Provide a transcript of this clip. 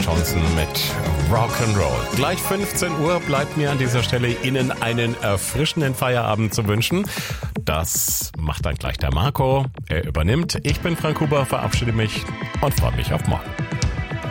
Johnson mit Rock'n'Roll. Gleich 15 Uhr bleibt mir an dieser Stelle Ihnen einen erfrischenden Feierabend zu wünschen. Das macht dann gleich der Marco. Er übernimmt. Ich bin Frank Huber, verabschiede mich und freue mich auf morgen.